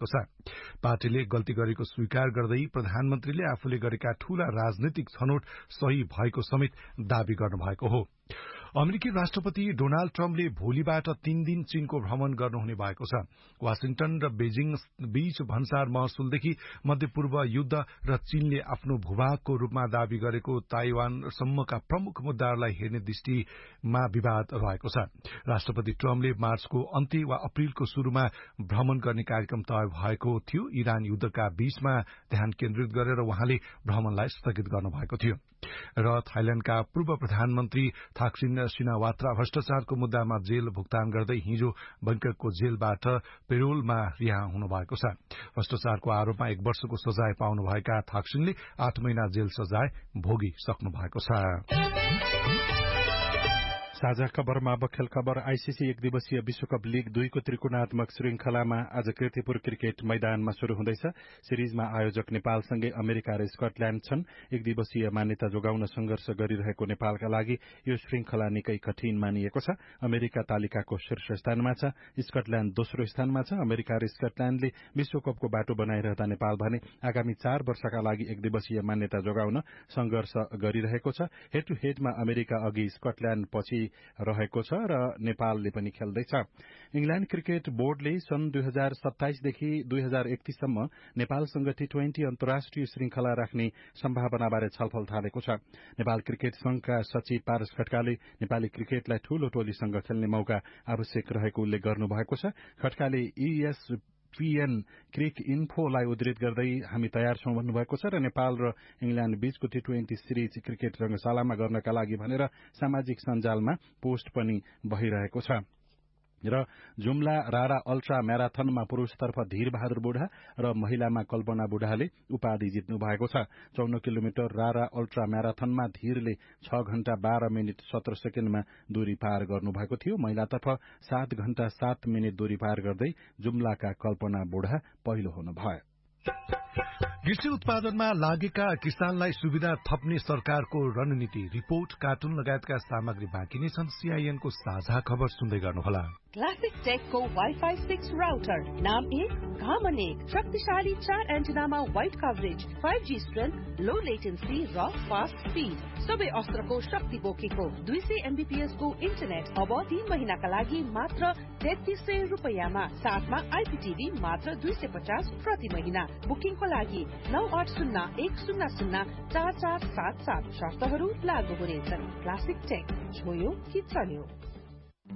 भएको छ। पार्टीले गल्ती गरेको स्वीकार गर्दै प्रधानमन्त्रीले आफूले गरेका ठूला राजनीतिक छनौट सही भएको समेत दावी गर्नुभएको हो। अमेरिकी राष्ट्रपति डोनाल्ड ट्रम्पले भोलिबाट 3 दिन चीनको भ्रमण गर्नुहुने भएको छ। वाशिंगटन र बेजिङ बीच भन्सार महसुलदेखि मध्यपूर्व युद्ध र चीनले आफ्नो भूभागको रूपमा दावी गरेको ताइवानसम्मका प्रमुख मुद्दाहरूलाई हेर्ने दृष्टिमा विवाद रहेको छ। राष्ट्रपति ट्रम्पले मार्चको अन्त्य वा अप्रिलको शुरूमा भ्रमण गर्ने कार्यक्रम तय भएको थियो। इरान युद्धका बीचमा ध्यान केन्द्रित गरेर उहाँले भ्रमणलाई स्थगित गर्नुभएको थियो। र थाइल्याण्डका पूर्व प्रधानमन्त्री थाक्सिन सिनावात्रा भ्रष्टाचारको मुद्दामा जेल भुक्तान गर्दै हिजो बैंककको जेलबाट पेरोलमा रिहा हुनुभएको छ। भ्रष्टाचारको आरोपमा 1 वर्षको सजाय पाउनुभएका थाक्सिनले 8 महिना जेल सजाय भोगिसक्नु भएको छ। साझा खबरमा अब खेल खबर। आईसीसी एक दिवसीय विश्वकप लीग 2 को त्रिकोणात्मक श्रृंखलामा आज कीर्तिपुर क्रिकेट मैदानमा शुरू हुँदैछ। सिरिजमा आयोजक नेपालसँगै अमेरिका र स्कटल्याण्ड छन्। एक दिवसीय मान्यता जोगाउन संघर्ष गरिरहेको नेपालका लागि यो श्रृंखला निकै कठिन मानिएको छ। अमेरिका तालिकाको शीर्ष स्थानमा छ, स्कटल्याण्ड दोस्रो स्थानमा छ। अमेरिका र स्कटल्याण्डले विश्वकपको बाटो बनाइरहँदा नेपाल भने आगामी 4 वर्षका लागि एक दिवसीय मान्यता जोगाउन संघर्ष गरिरहेको छ। हेड टू हेडमा अमेरिका अघि, स्कटल्याण्ड पछि रहेको छ र नेपालले पनि खेल्दैछ। इंग्ल्याण्ड क्रिकेट बोर्डले सन् 2027 देखि 2031 सम्म नेपालसँग T20 अन्तर्राष्ट्रिय श्रृंखला राख्ने सम्भावनाबारे छलफल थालेको छ। नेपाल क्रिकेट संघका सचिव पारस खड्काले नेपाली क्रिकेटलाई ठूलो टोलीसँग खेल्ने मौका आवश्यक रहेको उल्लेख गर्नुभएको छ। खड्काले ESPN क्रिक इन्फोलाई उद्धृत गर्दै हामी तयार छौं भन्नुभएको छ र नेपाल र इंग्ल्याण्ड बीचको T20 सिरिज क्रिकेट रंगशालामा गर्नका लागि भनेर सामाजिक सञ्जालमा पोस्ट पनि भइरहेको छ। र जुम्ला रारा अल्ट्रा म्याराथनमा पुरूषतर्फ धीर बहादुर बुढा र महिलामा कल्पना बुढाले उपाधि जित्नु भएको छ। 54 किलोमिटर रारा अल्ट्रा म्याराथनमा धीरले 6 घण्टा 12 मिनट 17 सेकेण्डमा दूरी पार गर्नुभएको थियो। महिलातर्फ 7 घण्टा 7 मिनट दूरी पार गर्दै जुम्लाका कल्पना बुढा पहिलो हुनुभयो। कृषि उत्पादनमा लागेका किसानलाई सुविधा थप्ने सरकारको रणनीति, रिपोर्ट, कार्टुन लगायतका सामग्री बाँकी नै छन्। सीआईएनको साझा खबर सुन्दै गर्नुहोला। क्लासिक टेकको वाइफाई 6 राउटर, नाम 1, घामन 1, शक्तिशाली 4 एन्टेनामा वाइड कभरेज, 5G स्ट्रेन्थ, लो लेटेन्सी र फास्ट स्पीड, सबै अस्त्रको शक्ति बोकेको 200 MBPS को इन्टरनेट अब 3 महिनाका लागि मात्र 3300 रुपैयाँमा, साथमा आइपीटीभी मात्र 250 प्रति महिना। बुकिङको लागि 9801004477 शर्तहरू लागू हुनेछन्। क्लासिक टेक, छोयो कि चल्यो।